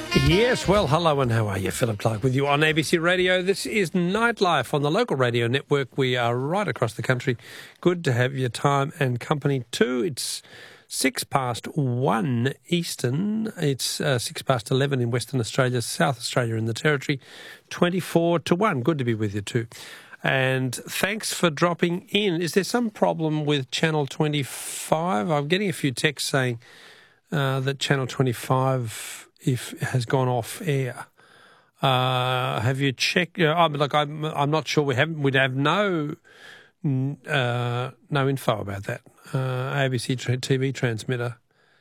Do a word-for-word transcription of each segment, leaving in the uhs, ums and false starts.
Yes, well, hello and how are you? Philip Clark with you on A B C Radio. This is Nightlife on the local radio network. We are right across the country. Good to have your time and company too. It's six past one Eastern. It's uh, six past eleven in Western Australia, South Australia in the Territory, twenty-four to one. Good to be with you too. And thanks for dropping in. Is there some problem with Channel twenty-five? I'm getting a few texts saying uh, that Channel twenty-five if has gone off air. Uh, have you checked? Uh, I'm like I'm. I'm not sure. We haven't. We'd have no uh, no info about that. Uh, A B C T V transmitter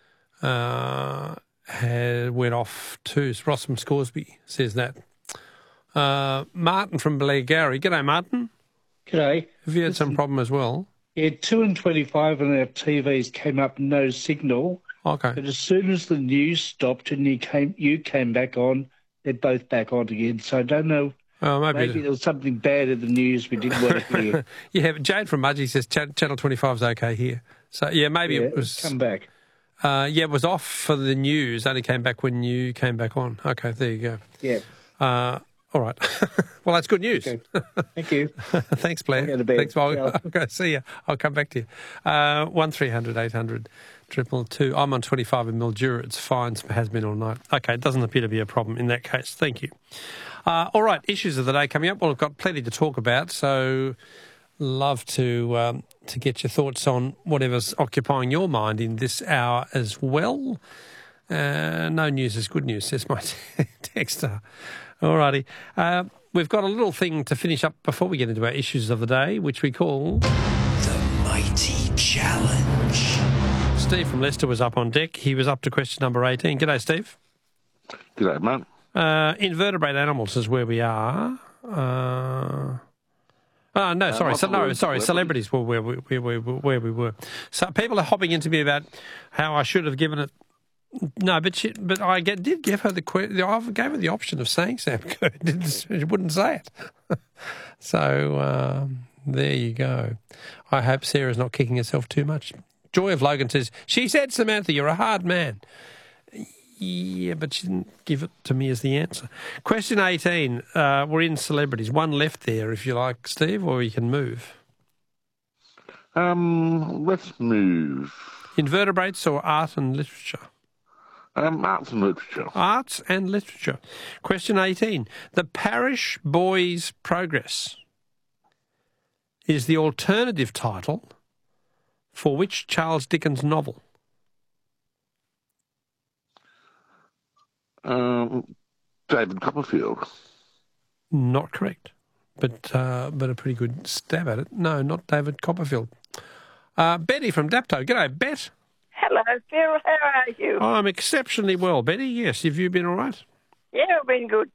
uh, had went off too. Ross from Scoresby says that. Uh, Martin from Blairgowrie. G'day, Martin. G'day. Have you had Listen, some problem as well? Yeah, two and twenty-five on our T Vs came up no signal. Okay. But as soon as the news stopped and you came, you came back on, they're both back on again. So I don't know. Oh, maybe, maybe there was something bad in the news we didn't want to hear. Yeah, but Jade from Mudgee says Ch- Channel twenty-five is okay here. So yeah, maybe yeah, it was come back. Uh, yeah, it was off for the news. Only came back when you came back on. Okay, there you go. Yeah. Uh, all right. Well, that's good news. Okay. Thank you. Thanks, Blair. I'll go to bed. Thanks, I'll, Yeah. I'll go see you. I'll come back to you. Uh, one three hundred eight hundred triple two. I'm on twenty-five in Mildura. It's fine. It has been all night. Okay, it doesn't appear to be a problem in that case. Thank you. Uh, all right, issues of the day coming up. Well, I've got plenty to talk about, so love to um, to get your thoughts on whatever's occupying your mind in this hour as well. Uh, no news is good news, says my texter. All righty. Uh, we've got a little thing to finish up before we get into our issues of the day, which we call The Mighty Challenge. Steve from Leicester was up on deck. He was up to question number eighteen. G'day, Steve. G'day, mate. Uh, invertebrate animals is where we are. Uh, oh, no, sorry. So, no, sorry. Celebrities were where we, where, we, where we were. So people are hopping into me about how I should have given it. No, but she, but I get, did give her the question. I gave her the option of saying Sam Kerr. She wouldn't say it. So um, there you go. I hope Sarah's not kicking herself too much. Joy of Logan says, she said, Samantha, you're a hard man. Yeah, but she didn't give it to me as the answer. Question eighteen. Uh, we're in celebrities. One left there, if you like, Steve, or you can move. Um, let's move. Invertebrates or art and literature? Um, arts and literature. Arts and literature. Question eighteen. The Parish Boys' Progress is the alternative title for which Charles Dickens novel? Um, David Copperfield. Not correct, but uh, but a pretty good stab at it. No, not David Copperfield. Uh, Betty from Dapto. G'day, Bet. Hello, Phil. How are you? I'm exceptionally well, Betty. Yes, have you been all right? Yeah, I've been good.